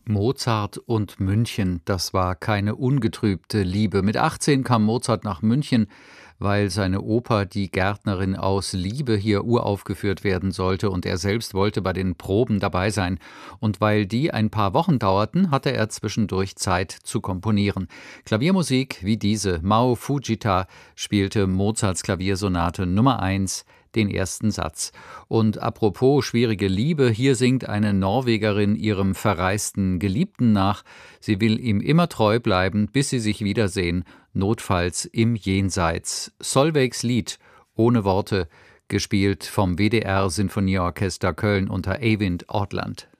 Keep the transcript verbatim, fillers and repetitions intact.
Mozart und München, das war keine ungetrübte Liebe. Mit achtzehn kam Mozart nach München, weil seine Oper Die Gärtnerin aus Liebe hier uraufgeführt werden sollte und er selbst wollte bei den Proben dabei sein. Und weil die ein paar Wochen dauerten, hatte er zwischendurch Zeit zu komponieren. Klaviermusik wie diese, Mao Fujita, spielte Mozarts Klaviersonate Nummer eins, den ersten Satz. Und apropos schwierige Liebe, hier singt eine Norwegerin ihrem verreisten Geliebten nach. Sie will ihm immer treu bleiben, bis sie sich wiedersehen, notfalls im Jenseits. Solveigs Lied, ohne Worte, gespielt vom W D R Sinfonieorchester Köln unter Eivind Ortland.